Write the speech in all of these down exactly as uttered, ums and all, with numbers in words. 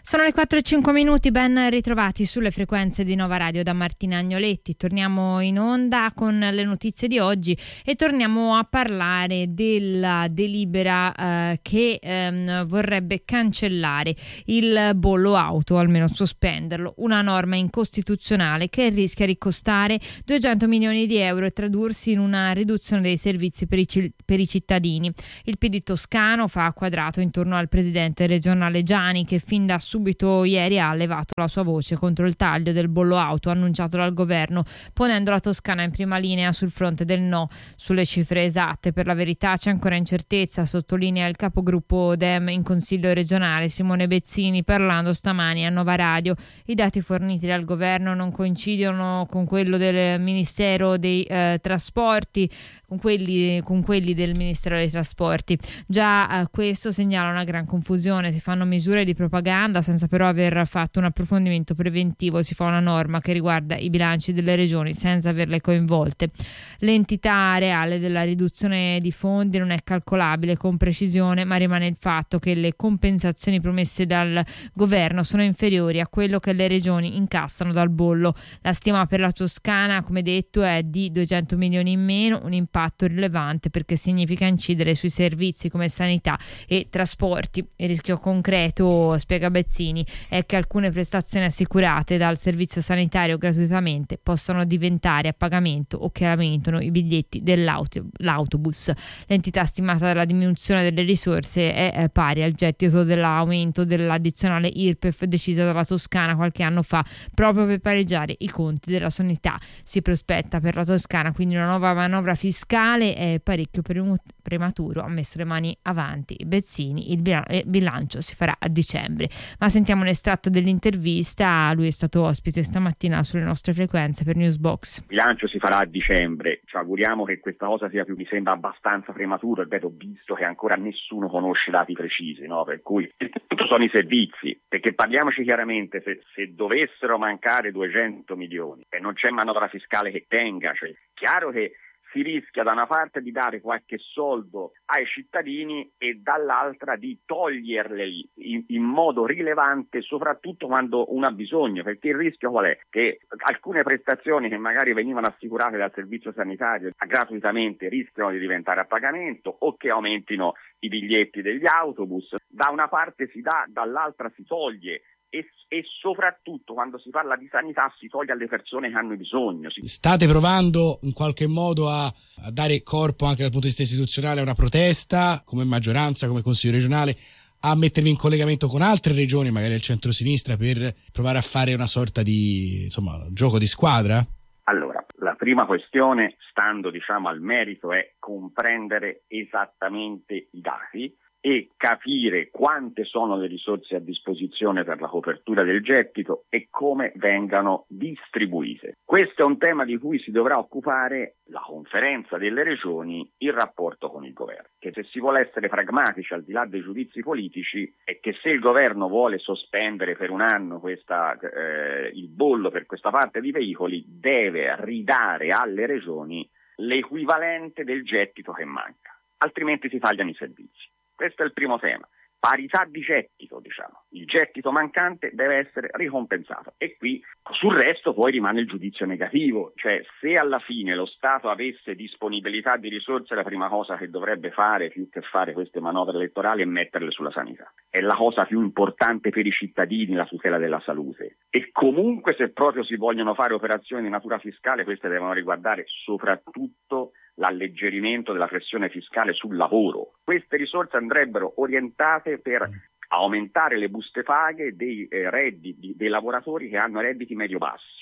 Sono le quattro e cinque minuti, ben ritrovati sulle frequenze di Nova Radio da Martina Agnoletti. Torniamo in onda con le notizie di oggi e torniamo a parlare della delibera eh, che ehm, vorrebbe cancellare il bollo auto, almeno sospenderlo, una norma incostituzionale che rischia di costare duecento milioni di euro e tradursi in una riduzione dei servizi per i, per i cittadini. Il P D toscano fa quadrato intorno al presidente regionale Giani, che fin da subito ieri ha levato la sua voce contro il taglio del bollo auto annunciato dal governo, ponendo la Toscana in prima linea sul fronte del no. Sulle cifre esatte, per la verità, c'è ancora incertezza, sottolinea il capogruppo Dem in Consiglio regionale Simone Bezzini, parlando stamani a Nova Radio. I dati forniti dal governo non coincidono con quello del Ministero dei eh, Trasporti, con quelli, con quelli del Ministero dei Trasporti. Già eh, questo segnala una gran confusione, si fanno misure di propaganda senza però aver fatto un approfondimento preventivo, si fa una norma che riguarda i bilanci delle regioni senza averle coinvolte. L'entità reale della riduzione di fondi non è calcolabile con precisione, ma rimane il fatto che le compensazioni promesse dal governo sono inferiori a quello che le regioni incassano dal bollo. La stima per la Toscana, come detto, è di duecento milioni in meno, un impatto rilevante perché significa incidere sui servizi come sanità e trasporti. Il rischio concreto, spiega Bezzini, è che alcune prestazioni assicurate dal servizio sanitario gratuitamente possano diventare a pagamento o che aumentano i biglietti dell'autobus. L'entità stimata della diminuzione delle risorse è pari al gettito dell'aumento dell'addizionale I R P E F decisa dalla Toscana qualche anno fa, proprio per pareggiare i conti della sanità. Si prospetta per la Toscana quindi una nuova manovra fiscale, è parecchio prematuro, ha messo le mani avanti Bezzini, il bilancio si farà a dicembre. Ma sentiamo un estratto dell'intervista, lui è stato ospite stamattina sulle nostre frequenze per Newsbox. Il bilancio si farà a dicembre, ci auguriamo che questa cosa sia più, mi sembra abbastanza prematuro, ripeto, visto che ancora nessuno conosce dati precisi, no? Per cui tutto sono i servizi, perché parliamoci chiaramente, se, se dovessero mancare duecento milioni e non c'è manovra fiscale che tenga, cioè chiaro che si rischia da una parte di dare qualche soldo ai cittadini e dall'altra di toglierli in, in modo rilevante, soprattutto quando uno ha bisogno, perché il rischio qual è? Che alcune prestazioni che magari venivano assicurate dal servizio sanitario gratuitamente rischiano di diventare a pagamento o che aumentino i biglietti degli autobus. Da una parte si dà, dall'altra si toglie. E, e soprattutto quando si parla di sanità si toglie alle persone che hanno bisogno. State provando in qualche modo a, a dare corpo anche dal punto di vista istituzionale a una protesta come maggioranza, come Consiglio regionale, a mettervi in collegamento con altre regioni, magari il centro-sinistra, per provare a fare una sorta di insomma gioco di squadra? Allora, la prima questione, stando diciamo al merito, è comprendere esattamente i dati e capire quante sono le risorse a disposizione per la copertura del gettito e come vengano distribuite. Questo è un tema di cui si dovrà occupare la conferenza delle regioni in rapporto con il governo, che se si vuole essere pragmatici al di là dei giudizi politici è che se il governo vuole sospendere per un anno questa, eh, il bollo per questa parte di veicoli, deve ridare alle regioni l'equivalente del gettito che manca, altrimenti si tagliano i servizi. Questo è il primo tema. Parità di gettito, diciamo. Il gettito mancante deve essere ricompensato e qui sul resto poi rimane il giudizio negativo, cioè se alla fine lo Stato avesse disponibilità di risorse, la prima cosa che dovrebbe fare più che fare queste manovre elettorali è metterle sulla sanità. È la cosa più importante per i cittadini, la tutela della salute. E comunque se proprio si vogliono fare operazioni di natura fiscale, queste devono riguardare soprattutto l'alleggerimento della pressione fiscale sul lavoro. Queste risorse andrebbero orientate per aumentare le buste paghe dei eh, redditi dei lavoratori che hanno redditi medio-bassi.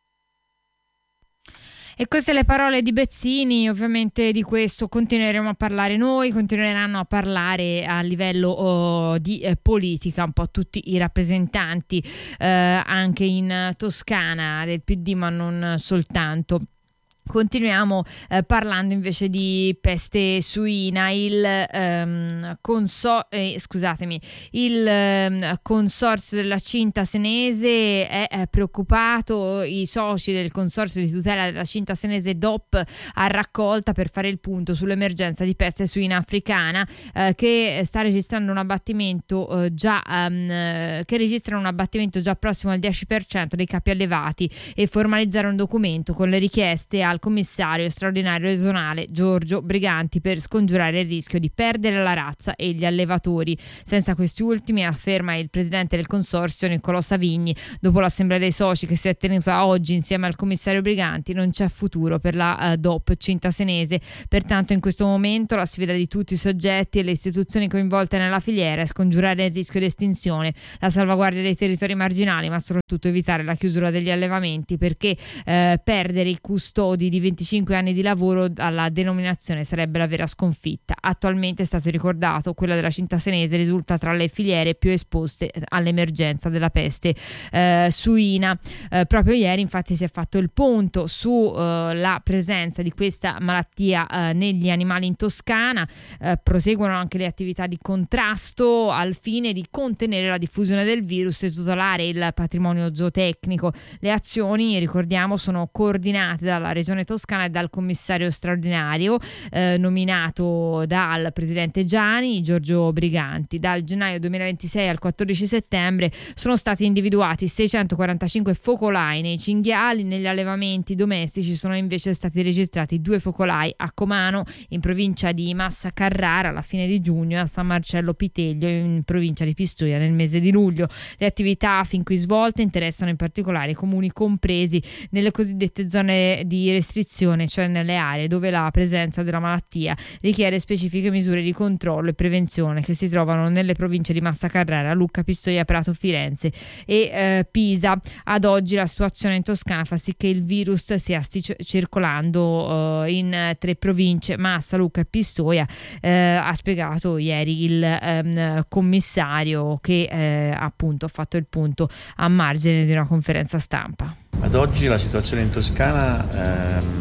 E queste le parole di Bezzini. Ovviamente di questo continueremo a parlare noi, continueranno a parlare a livello oh, di eh, politica un po' tutti i rappresentanti eh, anche in Toscana del P D, ma non soltanto. Continuiamo eh, parlando invece di peste suina. Il, ehm, conso- eh, scusatemi, il ehm, consorzio della cinta senese è, è preoccupato. I soci del consorzio di tutela della cinta senese D O P a raccolta per fare il punto sull'emergenza di peste suina africana eh, che sta registrando un abbattimento eh, già ehm, che registra un abbattimento già prossimo al dieci per cento dei capi allevati, e formalizzare un documento con le richieste al commissario straordinario regionale Giorgio Briganti per scongiurare il rischio di perdere la razza e gli allevatori. Senza questi ultimi, afferma il presidente del consorzio Niccolò Savigni, dopo l'assemblea dei soci che si è tenuta oggi insieme al commissario Briganti, non c'è futuro per la uh, D O P cinta senese. Pertanto in questo momento la sfida di tutti i soggetti e le istituzioni coinvolte nella filiera è scongiurare il rischio di estinzione, la salvaguardia dei territori marginali, ma soprattutto evitare la chiusura degli allevamenti, perché eh, perdere i custodi di venticinque anni di lavoro alla denominazione sarebbe la vera sconfitta. Attualmente, è stato ricordato, quella della cinta senese risulta tra le filiere più esposte all'emergenza della peste eh, suina. Eh, proprio ieri infatti si è fatto il punto sulla eh, presenza di questa malattia eh, negli animali in Toscana. Eh, proseguono anche le attività di contrasto al fine di contenere la diffusione del virus e tutelare il patrimonio zootecnico. Le azioni, ricordiamo, sono coordinate dalla Regione Toscana e dal commissario straordinario eh, nominato dal presidente Giani, Giorgio Briganti. Dal gennaio duemilaventisei al quattordici settembre sono stati individuati seicentoquarantacinque focolai nei cinghiali. Negli allevamenti domestici sono invece stati registrati due focolai a Comano, in provincia di Massa Carrara, alla fine di giugno, e a San Marcello Piteglio, in provincia di Pistoia, nel mese di luglio. Le attività fin qui svolte interessano in particolare i comuni compresi nelle cosiddette zone di restrizione, cioè nelle aree dove la presenza della malattia richiede specifiche misure di controllo e prevenzione, che si trovano nelle province di Massa Carrara, Lucca, Pistoia, Prato, Firenze e eh, Pisa. Ad oggi la situazione in Toscana fa sì che il virus stia sti- circolando eh, in tre province, Massa, Lucca e Pistoia, eh, ha spiegato ieri il ehm, commissario, che eh, appunto ha fatto il punto a margine di una conferenza stampa. Ad oggi la situazione in Toscana ehm,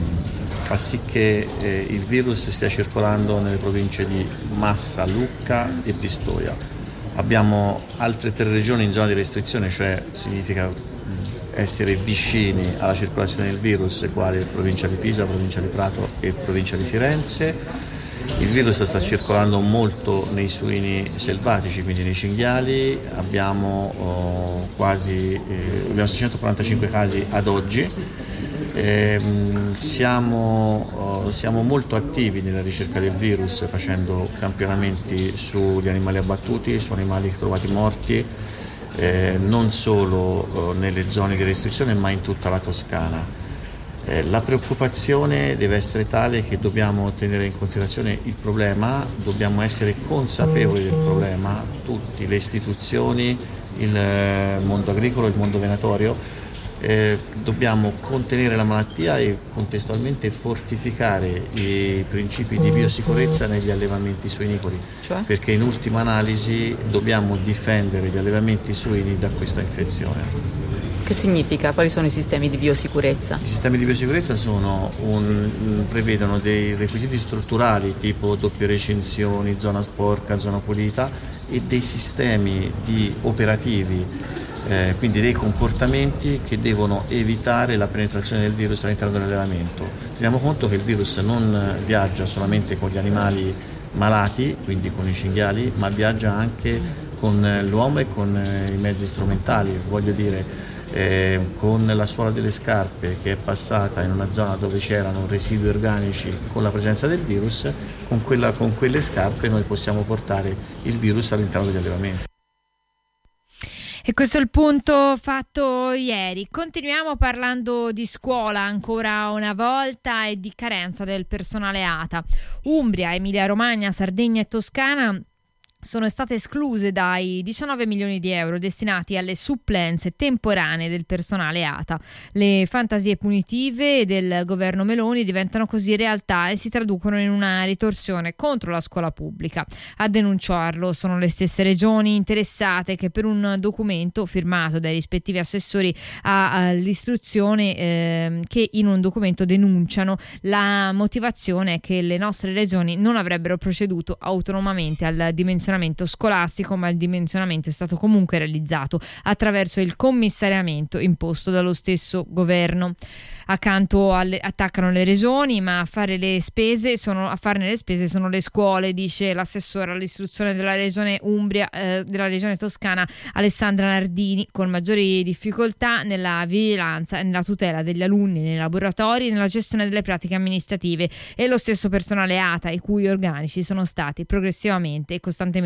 fa sì che eh, il virus stia circolando nelle province di Massa, Lucca e Pistoia. Abbiamo altre tre regioni in zona di restrizione, cioè significa essere vicini alla circolazione del virus, quali provincia di Pisa, provincia di Prato e provincia di Firenze. Il virus sta circolando molto nei suini selvatici, quindi nei cinghiali. Abbiamo oh, quasi eh, abbiamo seicentoquarantacinque casi ad oggi. Eh, siamo, oh, siamo molto attivi nella ricerca del virus, facendo campionamenti sugli animali abbattuti, su animali trovati morti, eh, non solo oh, nelle zone di restrizione, ma in tutta la Toscana. Eh, la preoccupazione deve essere tale che dobbiamo tenere in considerazione il problema, dobbiamo essere consapevoli del problema, tutte le istituzioni, il eh, mondo agricolo, il mondo venatorio, eh, dobbiamo contenere la malattia e contestualmente fortificare i principi di biosicurezza negli allevamenti suinicoli, cioè? Perché in ultima analisi dobbiamo difendere gli allevamenti suini da questa infezione. Che significa? Quali sono i sistemi di biosicurezza? I sistemi di biosicurezza sono un, prevedono dei requisiti strutturali tipo doppie recinzioni, zona sporca, zona pulita, e dei sistemi di operativi, eh, quindi dei comportamenti che devono evitare la penetrazione del virus all'interno dell'allevamento. Teniamo conto che il virus non viaggia solamente con gli animali malati, quindi con i cinghiali, ma viaggia anche con l'uomo e con i mezzi strumentali, voglio dire, Eh, con la suola delle scarpe che è passata in una zona dove c'erano residui organici con la presenza del virus, con, quella, con quelle scarpe noi possiamo portare il virus all'interno degli allevamenti. E questo è il punto fatto ieri. Continuiamo parlando di scuola ancora una volta e di carenza del personale A T A. Umbria, Emilia Romagna, Sardegna e Toscana sono state escluse dai diciannove milioni di euro destinati alle supplenze temporanee del personale A T A. Le fantasie punitive del governo Meloni diventano così realtà e si traducono in una ritorsione contro la scuola pubblica. A denunciarlo sono le stesse regioni interessate che per un documento firmato dai rispettivi assessori all'istruzione eh, che in un documento denunciano la motivazione che le nostre regioni non avrebbero proceduto autonomamente al dimensionamento scolastico, ma il dimensionamento è stato comunque realizzato attraverso il commissariamento imposto dallo stesso governo. Accanto alle, attaccano le regioni, ma a fare le spese sono, a farne le spese sono le scuole, dice l'assessore all'istruzione della regione Umbria, eh, della regione Toscana Alessandra Nardini, con maggiori difficoltà nella vigilanza e nella tutela degli alunni nei laboratori e nella gestione delle pratiche amministrative, e lo stesso personale A T A, i cui organici sono stati progressivamente e costantemente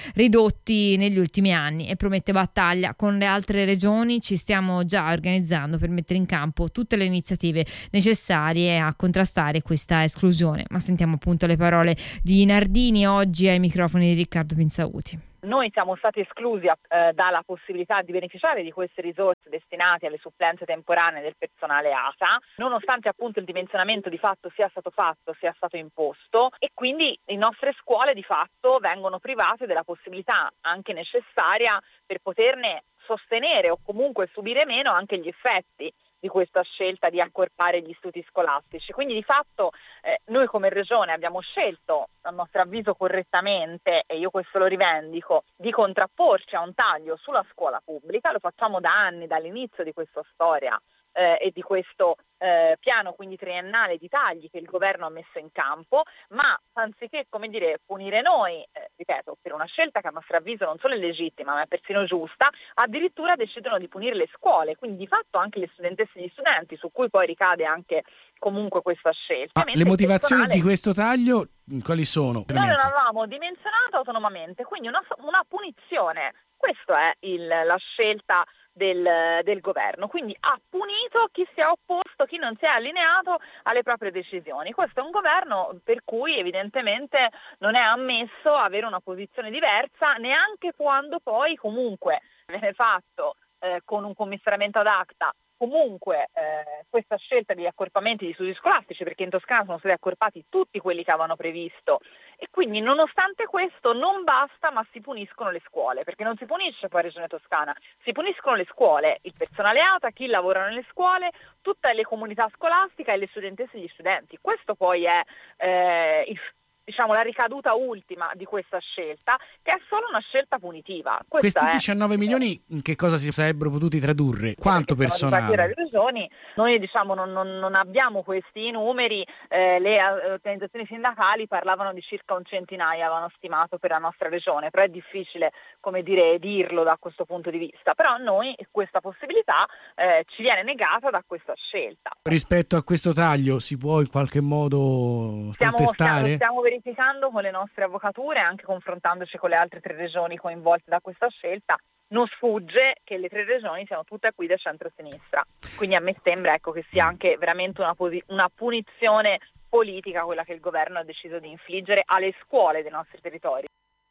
ridotti negli ultimi anni, e promette battaglia con le altre regioni. Ci stiamo già organizzando per mettere in campo tutte le iniziative necessarie a contrastare questa esclusione. Ma sentiamo appunto le parole di Nardini oggi ai microfoni di Riccardo Pinzauti. Noi siamo stati esclusi eh, dalla possibilità di beneficiare di queste risorse destinate alle supplenze temporanee del personale A T A, nonostante appunto il dimensionamento di fatto sia stato fatto, sia stato imposto, e quindi le nostre scuole di fatto vengono private della possibilità anche necessaria per poterne sostenere o comunque subire meno anche gli effetti di questa scelta di accorpare gli studi scolastici. Quindi di fatto eh, noi come regione abbiamo scelto, a nostro avviso correttamente, e io questo lo rivendico, di contrapporci a un taglio sulla scuola pubblica. Lo facciamo da anni, dall'inizio di questa storia eh, e di questo eh, piano quindi triennale di tagli che il governo ha messo in campo, ma anziché, come dire, punire noi, eh, ripeto, per una scelta che a nostro avviso non solo è legittima ma è persino giusta, addirittura decidono di punire le scuole, quindi di fatto anche le studentesse e gli studenti, su cui poi ricade anche comunque questa scelta. Ah, le motivazioni personale... di questo taglio quali sono? Noi non avevamo dimensionato autonomamente, quindi una, una punizione. Questa è il, la scelta del, del governo, quindi ha punito chi si è opposto, chi non si è allineato alle proprie decisioni. Questo è un governo per cui evidentemente non è ammesso avere una posizione diversa, neanche quando poi comunque viene fatto eh, con un commissariamento ad acta comunque eh, questa scelta degli accorpamenti di studi scolastici, perché in Toscana sono stati accorpati tutti quelli che avevano previsto, e quindi nonostante questo non basta, ma si puniscono le scuole, perché non si punisce poi la Regione Toscana, si puniscono le scuole, il personale A T A, chi lavora nelle scuole, tutte le comunità scolastiche e le studentesse e gli studenti. Questo poi è eh, il diciamo la ricaduta ultima di questa scelta, che è solo una scelta punitiva. Questa Questi è, diciannove milioni in che cosa si sarebbero potuti tradurre? Quanto personale? Regioni. Noi diciamo non, non, non abbiamo questi numeri, eh, le organizzazioni sindacali parlavano di circa un centinaio, avevano stimato per la nostra regione, però è difficile, come dire, dirlo da questo punto di vista, però a noi questa possibilità eh, ci viene negata da questa scelta. Rispetto a questo taglio si può in qualche modo stiamo, contestare? Stiamo, stiamo verificando con le nostre avvocature, anche confrontandoci con le altre tre regioni coinvolte da questa scelta. Non sfugge che le tre regioni siano tutte a guida centro-sinistra, quindi a me sembra ecco che sia anche veramente una, posi- una punizione politica quella che il governo ha deciso di infliggere alle scuole dei nostri territori.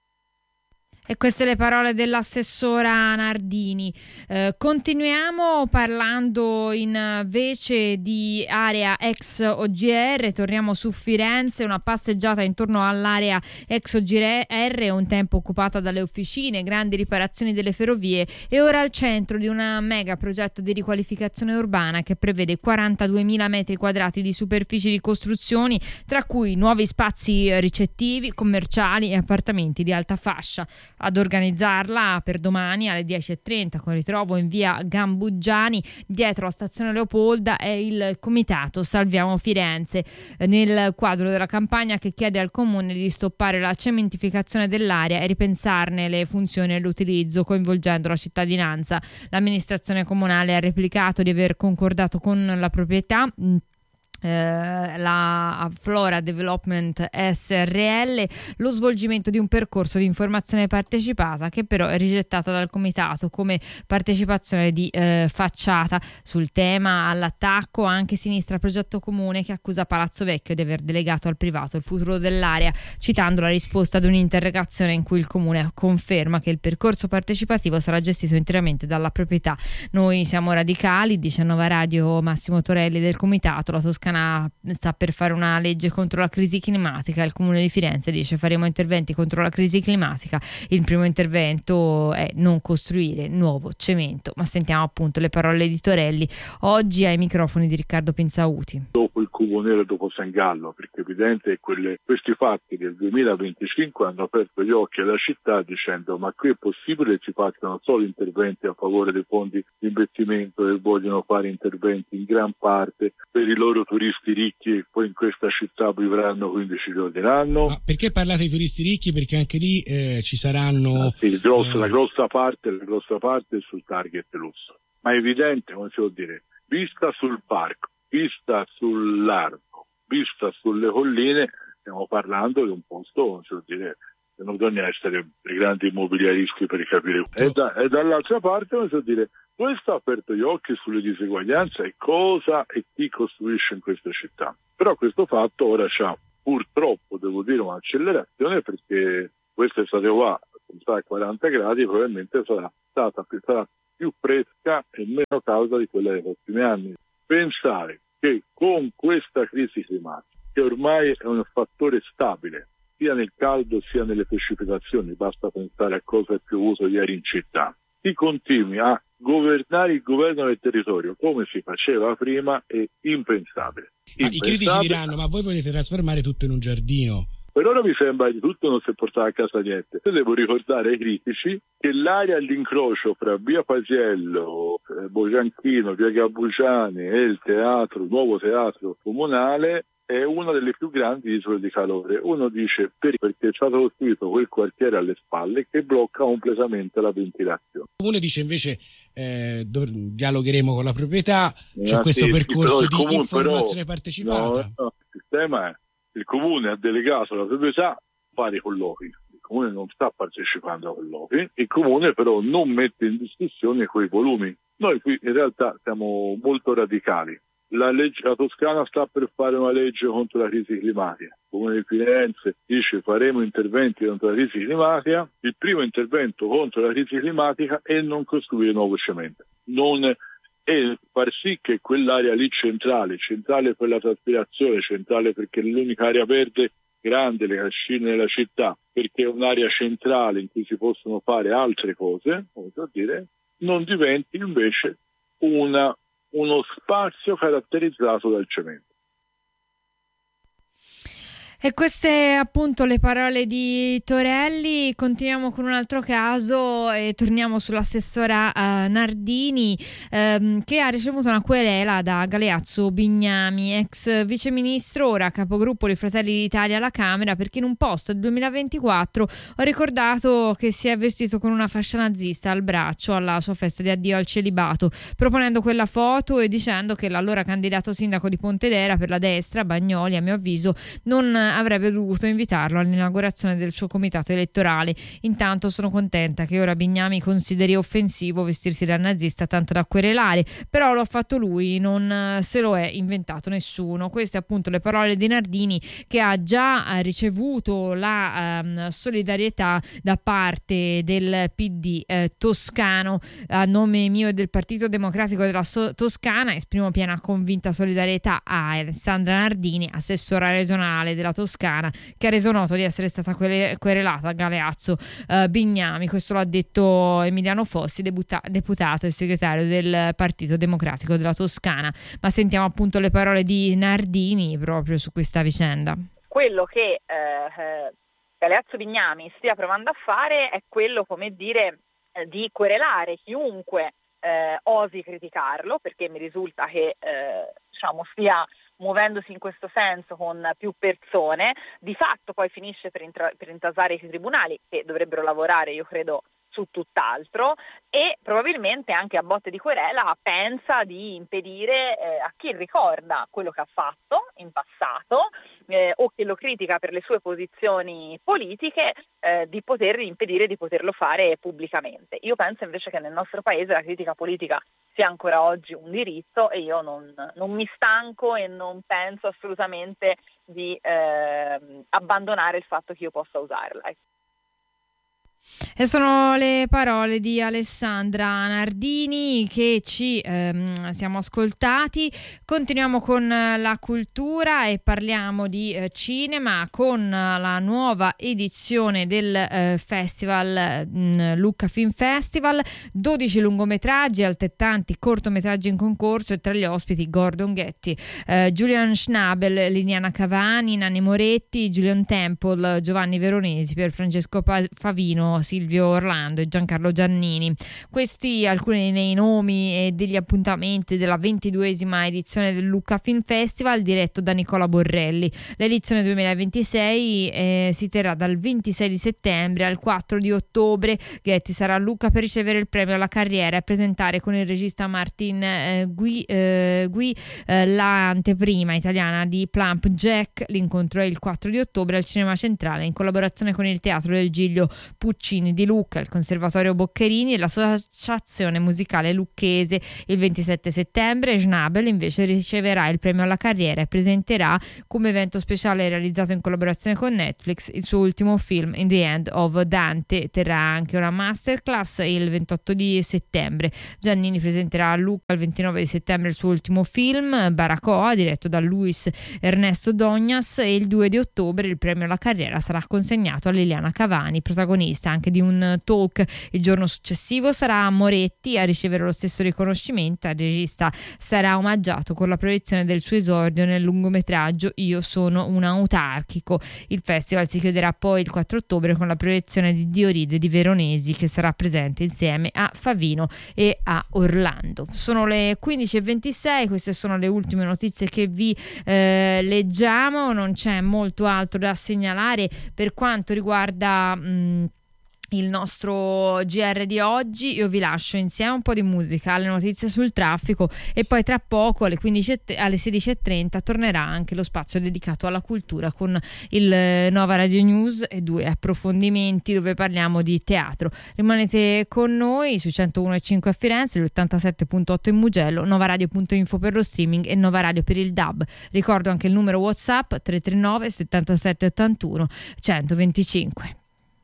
E queste le parole dell'assessora Nardini. Eh, continuiamo parlando invece di area ex O G R, torniamo su Firenze, una passeggiata intorno all'area ex O G R, un tempo occupata dalle officine, grandi riparazioni delle ferrovie, e ora al centro di un mega progetto di riqualificazione urbana che prevede quarantaduemila metri quadrati di superfici di costruzioni, tra cui nuovi spazi ricettivi, commerciali e appartamenti di alta fascia. Ad organizzarla per domani alle dieci e trenta, con ritrovo in via Gambuggiani dietro la stazione Leopolda, è il comitato Salviamo Firenze, nel quadro della campagna che chiede al comune di stoppare la cementificazione dell'area e ripensarne le funzioni e l'utilizzo, coinvolgendo la cittadinanza. L'amministrazione comunale ha replicato di aver concordato con la proprietà Eh, la Flora Development S R L lo svolgimento di un percorso di informazione partecipata, che però è rigettata dal comitato come partecipazione di eh, facciata. Sul tema all'attacco anche Sinistra Progetto Comune, che accusa Palazzo Vecchio di aver delegato al privato il futuro dell'area, citando la risposta ad un'interrogazione in cui il comune conferma che il percorso partecipativo sarà gestito interamente dalla proprietà. Noi siamo radicali, dice a Nova Radio Massimo Torelli del comitato. La Toscana sta per fare una legge contro la crisi climatica. Il comune di Firenze dice: faremo interventi contro la crisi climatica. Il primo intervento è non costruire nuovo cemento. Ma sentiamo appunto le parole di Torelli oggi ai microfoni di Riccardo Pinzauti. Dopo il Cubo Nero e dopo San Gallo, perché è evidente che quelle, questi fatti del duemilaventicinque hanno aperto gli occhi alla città dicendo: ma qui è possibile che si facciano solo interventi a favore dei fondi di investimento e vogliono fare interventi in gran parte per i loro turisti ricchi e poi in questa città vivranno quindici giorni l'anno. Ma perché parlate di turisti ricchi? Perché anche lì eh, ci saranno... Ah, sì, il grosso, eh... la grossa parte la grossa parte è sul target lusso. Ma è evidente, come si può dire, vista sul parco, vista sull'arco, vista sulle colline, stiamo parlando di un posto, come si può dire, che non bisogna essere dei grandi immobiliaristi per capire. E, da, e dall'altra parte, come si può dire, questo ha aperto gli occhi sulle diseguaglianze e cosa e chi costruisce in questa città. Però questo fatto ora c'ha purtroppo, devo dire, un'accelerazione, perché questa estate qua, a quaranta gradi, probabilmente sarà stata sarà più fresca e meno calda di quella dei prossimi anni. Pensare che con questa crisi climatica, che ormai è un fattore stabile, sia nel caldo sia nelle precipitazioni, basta pensare a cosa è piovuto ieri in città, si continui a governare il governo del territorio come si faceva prima è impensabile. Ma impensabile. I critici diranno: ma voi volete trasformare tutto in un giardino? Per ora mi sembra di tutto non si è portato a casa niente. Io devo ricordare ai critici che l'area all'incrocio fra via Paisiello, Bogianchino, via Gabbugiani e il teatro, il nuovo teatro comunale, è una delle più grandi isole di calore. Uno dice perché è stato costruito quel quartiere alle spalle che blocca completamente la ventilazione. Il comune dice invece eh, dov- dialogheremo con la proprietà, c'è ah, questo sì, percorso sì, di comune, informazione però, partecipata. No, no, il sistema è il comune ha delegato alla proprietà a fare i colloqui. Il comune non sta partecipando ai colloqui, il comune però non mette in discussione quei volumi. Noi qui in realtà siamo molto radicali. La legge, la Toscana sta per fare una legge contro la crisi climatica. Il Comune di Firenze dice faremo interventi contro la crisi climatica. Il primo intervento contro la crisi climatica è non costruire nuovo cemento. Non e far sì che quell'area lì centrale, centrale per la traspirazione, centrale perché è l'unica area verde grande, le cascine della città, perché è un'area centrale in cui si possono fare altre cose, come so dire, non diventi invece una uno spazio caratterizzato dal cemento. E queste appunto le parole di Torelli. Continuiamo con un altro caso e torniamo sull'assessora uh, Nardini ehm, che ha ricevuto una querela da Galeazzo Bignami, ex viceministro, ora capogruppo dei Fratelli d'Italia alla Camera, perché in un post del duemilaventiquattro ho ricordato che si è vestito con una fascia nazista al braccio alla sua festa di addio al celibato, proponendo quella foto e dicendo che l'allora candidato sindaco di Pontedera per la destra, Bagnoli, a mio avviso non avrebbe dovuto invitarlo all'inaugurazione del suo comitato elettorale. Intanto sono contenta che ora Bignami consideri offensivo vestirsi da nazista tanto da querelare, però lo ha fatto lui, non se lo è inventato nessuno. Queste appunto le parole di Nardini, che ha già ricevuto la um, solidarietà da parte del P D eh, toscano. A nome mio e del Partito Democratico della so- Toscana esprimo piena convinta solidarietà a Alessandra Nardini, assessora regionale della Toscana, che ha reso noto di essere stata querelata a Galeazzo eh, Bignami. Questo l'ha detto Emiliano Fossi, debuta- deputato e segretario del Partito Democratico della Toscana. Ma sentiamo appunto le parole di Nardini proprio su questa vicenda. Quello che eh, Galeazzo Bignami stia provando a fare è quello, come dire, eh, di querelare chiunque eh, osi criticarlo, perché mi risulta che eh, diciamo stia muovendosi in questo senso con più persone. Di fatto poi finisce per, intra- per intasare i tribunali, che dovrebbero lavorare, io credo, su tutt'altro, e probabilmente anche a botte di querela pensa di impedire eh, a chi ricorda quello che ha fatto in passato eh, o che lo critica per le sue posizioni politiche eh, di poter impedire di poterlo fare pubblicamente. Io penso invece che nel nostro paese la critica politica sia ancora oggi un diritto, e io non, non mi stanco e non penso assolutamente di eh, abbandonare il fatto che io possa usarla. E sono le parole di Alessandra Nardini che ci ehm, siamo ascoltati. Continuiamo con la cultura e parliamo di eh, cinema con la nuova edizione del eh, festival mh, Lucca Film Festival. dodici lungometraggi, altrettanti cortometraggi in concorso, e tra gli ospiti Gordon Getty, eh, Julian Schnabel, Liliana Cavani, Nanni Moretti, Julian Temple, Giovanni Veronesi, per Francesco Favino, Silvio Orlando e Giancarlo Giannini. Questi alcuni dei nomi e degli appuntamenti della ventiduesima edizione del Lucca Film Festival, diretto da Nicola Borrelli. L'edizione duemilaventisei eh, si terrà dal ventisei di settembre al quattro di ottobre. Getty sarà a Lucca per ricevere il premio alla carriera e presentare con il regista Martin eh, Gui, eh, Gui eh, l'anteprima italiana di Plump Jack. L'incontro è il quattro di ottobre al Cinema Centrale in collaborazione con il Teatro del Giglio Puccini di Lucca, il Conservatorio Boccherini e l'Associazione Musicale Lucchese. Il ventisette settembre Schnabel invece riceverà il premio alla carriera e presenterà, come evento speciale realizzato in collaborazione con Netflix, il suo ultimo film In the End of Dante. Terrà anche una masterclass il ventotto di settembre. Giannini presenterà a Lucca il ventinove di settembre il suo ultimo film Baracoa, diretto da Luis Ernesto Doñas, e il due di ottobre il premio alla carriera sarà consegnato a Liliana Cavani, protagonista anche di un talk. Il giorno successivo sarà Moretti a ricevere lo stesso riconoscimento. Il regista sarà omaggiato con la proiezione del suo esordio nel lungometraggio Io sono un autarchico. Il festival si chiuderà poi il quattro ottobre con la proiezione di Dioride di Veronesi, che sarà presente insieme a Favino e a Orlando. Sono le quindici e ventisei, queste sono le ultime notizie che vi eh, leggiamo. Non c'è molto altro da segnalare per quanto riguarda mh, il nostro G R di oggi. Io vi lascio insieme un po' di musica, alle notizie sul traffico, e poi tra poco alle, quindici, alle sedici e trenta tornerà anche lo spazio dedicato alla cultura con il Nova Radio News e due approfondimenti dove parliamo di teatro. Rimanete con noi su centouno e cinque a Firenze, l'ottantasette virgola otto in Mugello, novaradio punto info per lo streaming e Nova Radio per il D A B. Ricordo anche il numero WhatsApp tre tre nove settantasette ottantuno centoventicinque.